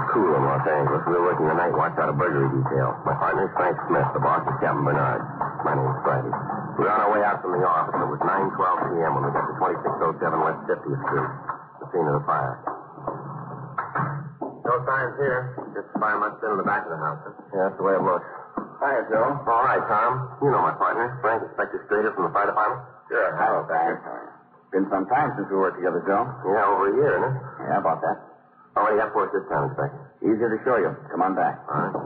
Cool in Los Angeles. We were working the night watch out of burglary detail. My partner is Frank Smith. The boss is Captain Bernard. My name's Friday. We were on our way out from the office. It was 9:12 p.m. when we got to 2607 West 50th Street, the scene of the fire. No signs here. Just the fire must have been in the back of the house. Huh? Yeah, that's the way it looks. Hiya, Joe. All right, Tom. You know my partner, Frank, Inspector Strader from the fire department. Sure. Hello, Frank. Been some time since we worked together, Joe. Yeah, over a year, isn't it? Yeah, about that. Oh, what do you got for us this time, Inspector? Easier to show you. Come on back. All right.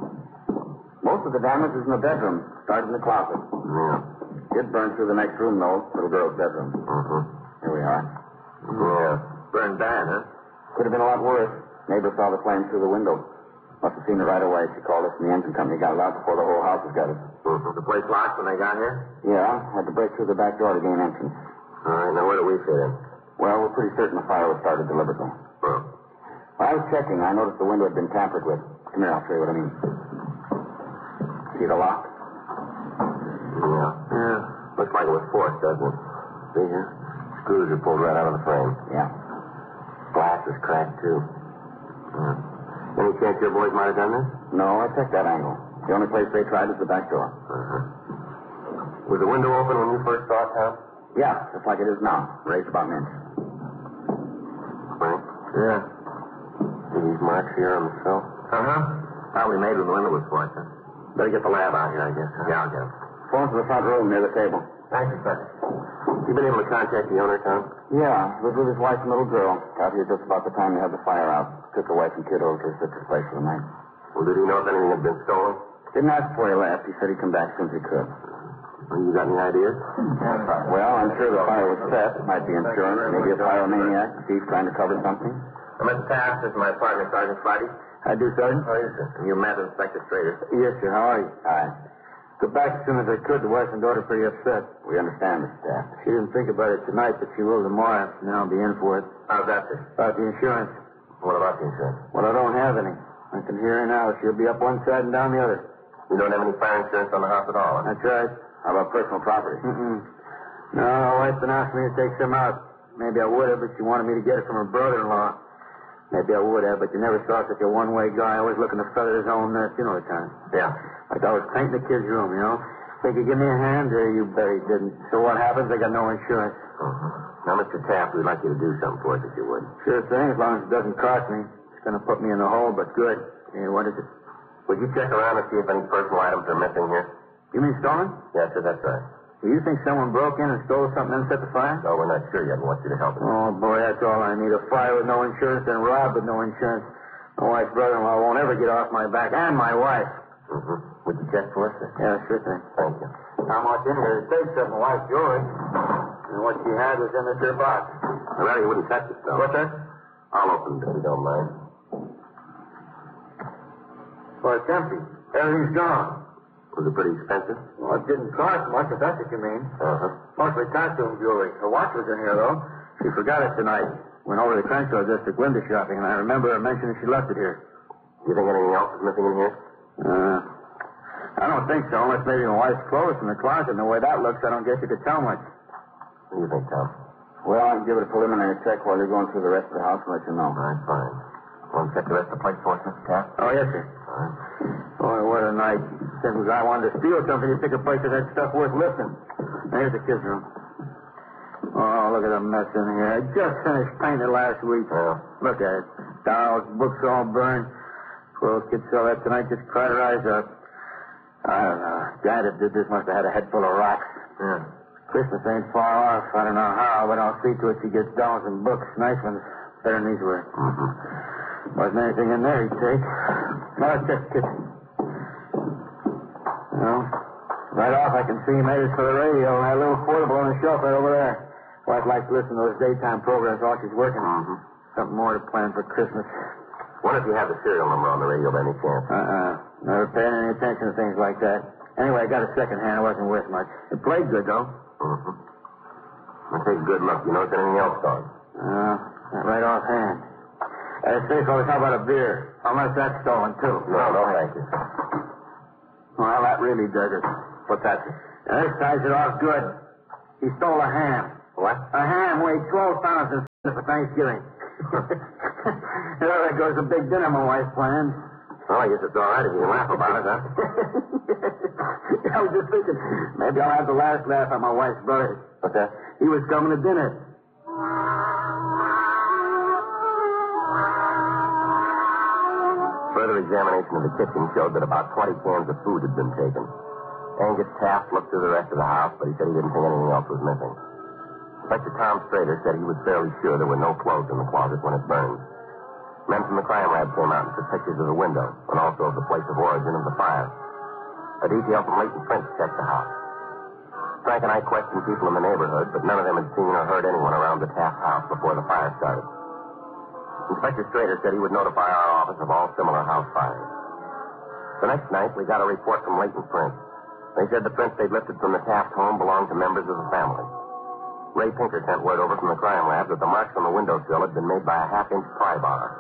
Most of the damage is in the bedroom. Started in the closet. Yeah. Did burn through the next room, though. Little girl's bedroom. Mm-hmm. Here we are. Yeah. Burned bad, huh? Could have been a lot worse. Neighbor saw the flames through the window. Must have seen it right away. She called us, and the engine company got it out before the whole house was gutted. Mm-hmm. The place locked when they got here? Yeah, had to break through the back door to gain entrance. All right, now where do we fit in? Well, we're pretty certain the fire was started deliberately. Oh. While I was checking, I noticed the window had been tampered with. Come here, I'll show you what I mean. See the lock? Yeah. Yeah. Looks like it was forced, doesn't it? See here? Screws are pulled right out of the frame. Yeah. Glass is cracked, too. Yeah. Any chance your boys might have done this? No, I checked that angle. The only place they tried is the back door. Uh-huh. Was the window open when you first saw it, Tom? Yeah, just like it is now. Raised about an inch. Frank? Yeah. See these marks here on the sill? Uh-huh. Probably made when the window was forced, huh? Better get the lab out here, I guess. Huh? Yeah, I'll get him. Phone to the front room near the table. Thanks, Inspector. You been able to contact the owner, Tom? Yeah, lived with his wife and little girl. Got here just about the time they had the fire out. Took the wife and kid over to his sister's place for the night. Well, did he know if anything had been stolen? Didn't ask before he left. He said he'd come back as soon as he could. Well, you got any ideas? Well, I'm sure the fire was set. Might be insurance. Maybe a pyromaniac. Thief trying to cover something. Mr. Taft, this is my partner, Sergeant Friday. I do, Sergeant. How are you, sir? And you met Inspector Strader. Yes, sir. How are you? Hi. Got back as soon as I could. The wife and daughter pretty upset. We understand, Mr. Taft. She didn't think about it tonight, but she will tomorrow. Now I'll be in for it. How's that, sir? About the insurance. What about the insurance? Well, I don't have any. I can hear her now. She'll be up one side and down the other. You don't have any fire insurance on the house at all, huh? That's right. How about personal property? Mm-mm. No, my wife's been asking me to take some out. Maybe I would have, but she wanted me to get it from her brother-in-law. Maybe I would have, but you never saw such a one-way guy, always looking to feather his own nest. You know the kind. Yeah. Like I was painting the kid's room, you know. Think he'd give me a hand? You bet he didn't. So what happens? I got no insurance. Uh-huh. Now, Mr. Taft, we'd like you to do something for us if you would. Sure thing, as long as it doesn't cost me. It's going to put me in the hole, but good. Hey, what is it? Would you check around and see if any personal items are missing here? You mean stolen? Yes, sir, that's right. Do you think someone broke in and stole something and set the fire? No, we're not sure yet. We want you to help us. Oh, boy, that's all I need. A fire with no insurance and rob with no insurance. My wife's brother-in-law won't ever get off my back, and my wife. Mm-hmm. Would you check for us, sir? Yeah, sure thing. Thank you. How much in here to take something? My wife's jewelry. And what she had was in this here box. Well, you wouldn't touch it, though. What's that? I'll open it if you don't mind. Well, it's empty. Everything's gone. Was it pretty expensive? Well, it didn't cost much, if that's what you mean. Uh-huh. Mostly costume jewelry. Her watch was in here, though. She forgot it tonight. Went over to Crenshaw district window shopping, and I remember her mentioning she left it here. Do you think anything else is missing in here? I don't think so, unless maybe my wife's clothes in the closet. And the way that looks, I don't guess you could tell much. What do you think, Tom? Well, I can give it a preliminary check while you're going through the rest of the house and let you know. All right, fine. Want to check the rest of the place for us, Mr. Taft? Oh, yes, sir. All right. Boy, what a night. Since I wanted to steal something, you pick a place of that stuff worth lifting. Now, here's the kids' room. Oh, look at the mess in here. I just finished painting it last week. Yeah. Look at it. Dolls, books all burned. Poor old kid saw that tonight, just cried her eyes out. I don't know. Guy that did this must have had a head full of rocks. Yeah. Christmas ain't far off. I don't know how, but I'll see to it she gets dolls and books. Nice ones. Better than these were. Mm-hmm. Wasn't anything in there he'd take. Now let's check the kitchen. Well, right off I can see he made it for the radio and that little portable on the shelf right over there. Wife likes to listen to those daytime programs while she's working. Mm-hmm. Something more to plan for Christmas. Wonder if you have the serial number on the radio by any chance. Never paying any attention to things like that. Anyway, I got a second hand. It wasn't worth much. It played good, though. Mm-hmm. I'll take a good look. You notice anything else, Don? Not right offhand. Say, fellas, how about a beer? Unless that's stolen, too. No, thank you. Well, that really does it. What's that? This ties it off good. He stole a ham. What? A ham weighed 12 pounds and for Thanksgiving. There goes the big dinner my wife planned. Well, I guess it's all right if you can laugh about it, huh? I was just thinking, maybe I'll have the last laugh at my wife's brother. What's that? He was coming to dinner. Further examination of the kitchen showed that about 20 cans of food had been taken. Angus Taft looked through the rest of the house, but he said he didn't think anything else was missing. Inspector Tom Strader said he was fairly sure there were no clothes in the closet when it burned. Men from the crime lab came out and took pictures of the window and also of the place of origin of the fire. A detail from Leighton Prince checked the house. Frank and I questioned people in the neighborhood, but none of them had seen or heard anyone around the Taft house before the fire started. Inspector Strader said he would notify our office of all similar house fires. The next night, we got a report from Leighton Prince. They said the prints they'd lifted from the Taft home belonged to members of the family. Ray Pinker sent word over from the crime lab that the marks on the windowsill had been made by a half-inch pry bar.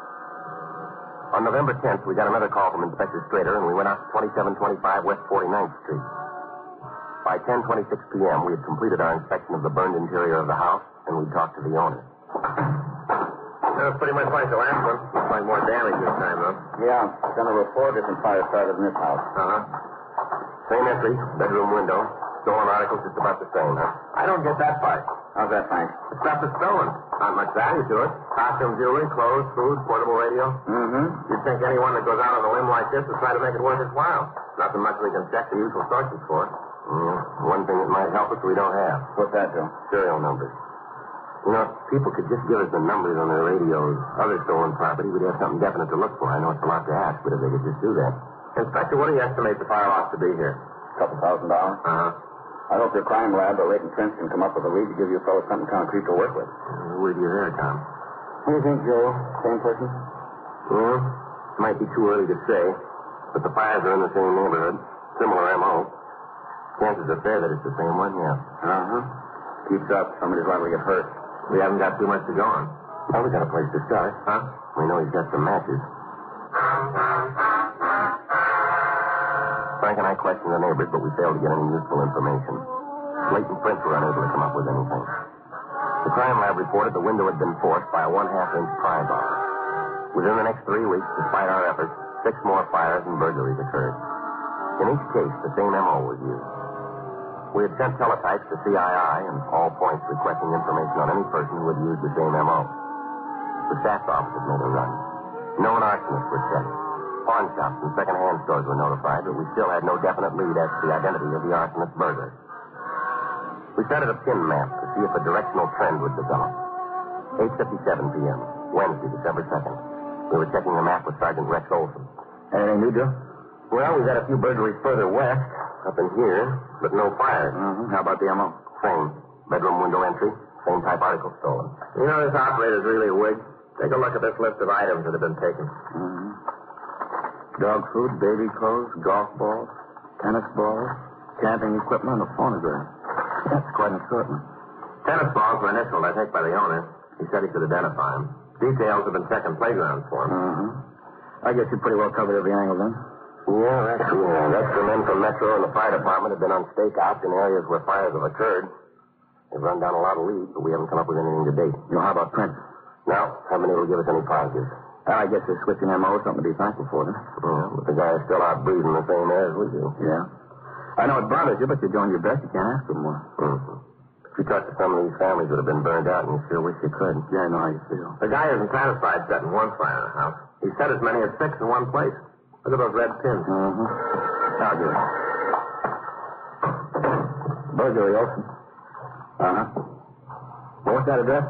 On November 10th, we got another call from Inspector Strader, and we went out to 2725 West 49th Street. By 10:26 p.m., we had completed our inspection of the burned interior of the house, and we talked to the owner. That was pretty much like the last one. Looks like more damage this time, though. Yeah, done over 4 different fires started in this house. Uh-huh. Same entry, bedroom window. Stolen articles just about the same, huh? I don't get that part. How's that, Frank? The stuff is stolen. Not much value to it. Costume jewelry, clothes, food, portable radio. Mm-hmm. You'd think anyone that goes out on a limb like this would try to make it worth his while. Nothing much we can check the usual sources for. One thing that might help us we don't have. What's that, Joe? Serial numbers. You know, if people could just give us the numbers on their radios, other stolen property, we'd have something definite to look for. I know it's a lot to ask, but if they could just do that. Inspector, what do you estimate the fire loss to be here? $2,000. Uh-huh. I hope your crime lab or Leighton Prince can come up with a lead to give you fellows something concrete to work with. With you there, Tom. What do you think, Joe? Same person? Well, it might be too early to say, but the fires are in the same neighborhood. Similar M.O. Chances are fair that it's the same one, yeah. Uh-huh. Keeps up. Somebody's liable to get hurt. We haven't got too much to go on. Well, we got a place to start. Huh? We know he's got some matches. Frank and I questioned the neighbors, but we failed to get any useful information. Leighton Prince were unable to come up with anything. The crime lab reported the window had been forced by a 1/2-inch pry bar. Within the next 3 weeks, despite our efforts, 6 more fires and burglaries occurred. In each case, the same M.O. was used. We had sent teletypes to CII and all points requesting information on any person who had used the same M.O. The staff's office had made a run. Known arsonists were checked. Pawn shops and second-hand stores were notified, but we still had no definite lead as to the identity of the arsonist burglar. We started a pin map to see if a directional trend would develop. 8:57 p.m., Wednesday, December 2nd. We were checking the map with Sergeant Rex Olson. Anything new, Joe? Well, we've got a few burglaries further west, up in here, but no fires. Mm-hmm. How about the M.O.? Same. Bedroom window entry, same type article stolen. You know, this operator's really a wig. Take a look at this list of items that have been taken. Mm-hmm. Dog food, baby clothes, golf balls, tennis balls, camping equipment, and a phonograph. That's quite an assortment. Tennis balls were initialed, I think, by the owner. He said he could identify them. Details have been checking playgrounds for him. Mm-hmm. I guess you pretty well covered every angle then. Yeah, extra men from Metro and the fire department have been on stakeouts in areas where fires have occurred. They've run down a lot of leads, but we haven't come up with anything to date. You know, how about Prince? No, haven't been able to give us any positives. I guess they're switching M.O. Something to be thankful for, then. Yeah, but the guy is still out breathing the same air as we do. Yeah. I know it bothers you, but you're doing your best. You can't ask for more. Mm-hmm. If you talk to some of these families that have been burned out, and you sure wish you could. Yeah, I know how you feel. The guy isn't satisfied setting one fire in the house. He set as many as 6 in one place. Look at those red pins. Mm-hmm. I'll do it. Burglary, Olson. Uh-huh. What was that address?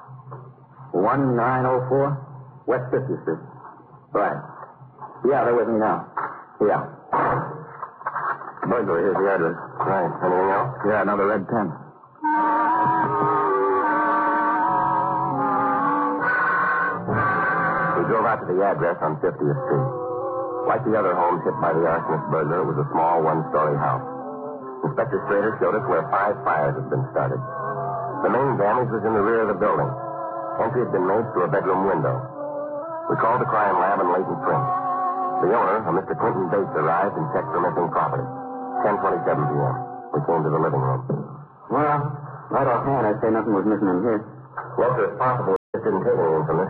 1904 West 50th Street. Right. Yeah, they're with me now. Yeah. Burglary, here's the address. Right. Anything else? Yeah, another red pen. We drove out to the address on 50th Street. Like the other homes hit by the arsonist burglar, it was a small one-story house. Inspector Strader showed us where 5 fires had been started. The main damage was in the rear of the building. Entry had been made through a bedroom window. We called the crime lab and Leighton Prince. The owner, a Mr. Clinton Bates, arrived and checked for missing property. 10:27 p.m. We came to the living room. Well, right offhand, I'd say nothing was missing in here. Well, sir, it's possible it just didn't take anything from this room.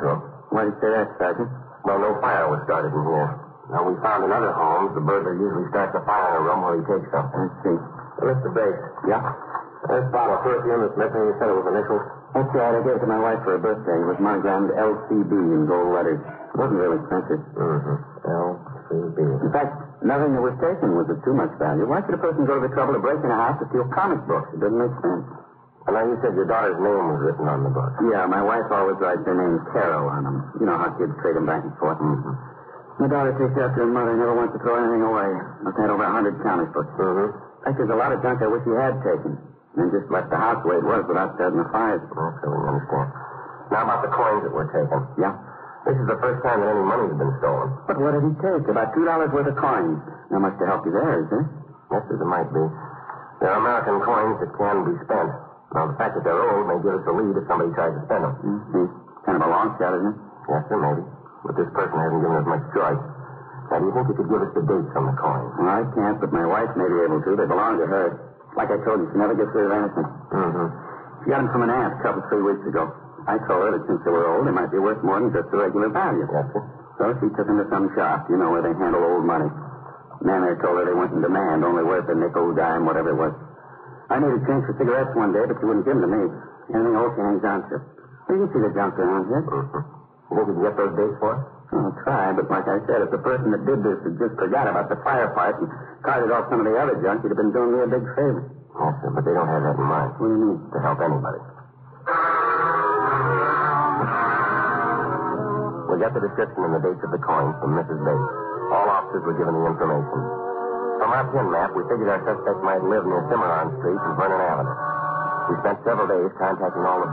Why did you say that, Sergeant? Well, no fire was started in here. Now, we found in other homes, the burglar usually starts a fire in a room where he takes something. I see. Mr. Bates. Yeah? This bottle of perfume that's missing, you said it was initials? That's right. I gave it to my wife for her birthday. It was monogrammed LCB in gold letters. It wasn't real expensive. Mm-hmm. LCB. In fact, nothing that was taken was of too much value. Why should a person go to the trouble of breaking a house to steal comic books? It doesn't make sense. And now you said your daughter's name was written on the book. Yeah, my wife always writes her name Carol on them. You know how kids trade them back and forth. Mm-hmm. My daughter takes after her mother, never wants to throw anything away. Must have had over 100 comic books. Mm-hmm. In fact, there's a lot of junk I wish he had taken. And just left the house the way it was without starting the fires. Okay, we understand. Now about the coins that were taken. Yeah? This is the first time that any money's been stolen. But what did he take? About $2 worth of coins. Not much to help you there, is there? Yes, as it might be. They're American coins that can be spent. Now, the fact that they're old may give us a lead if somebody tries to spend them. Mm-hmm. Kind of a long shot, isn't it? Yes, sir, maybe. But this person hasn't given us much choice. Now, do you think you could give us the dates on the coins? Well, I can't, but my wife may be able to. They belong to her. Like I told you, she never gets rid of anything. Mm-hmm. She got them from an aunt a couple, 3 weeks ago. I told her that since they were old, they might be worth more than just the regular value. Yes, sir. So she took them to some shop, you know, where they handle old money. The man there told her they weren't in demand, only worth a nickel, dime, whatever it was. I made a change for cigarettes one day, but she wouldn't give them to me. Anything old she hangs on to. Well, you can see the junk around here. Mm-hmm. You think you can get those dates for us? I'll try, but like I said, if the person that did this had just forgot about the fire part and carted off some of the other junk, he'd have been doing me a big favor. Yes, sir, but they don't have that in mind. What do you mean? To help anybody. We got the description and the dates of the coins from Mrs. Bates. All officers were given the information. From our pin map, we figured our suspect might live near Cimarron Street and Vernon Avenue. We spent several days contacting all the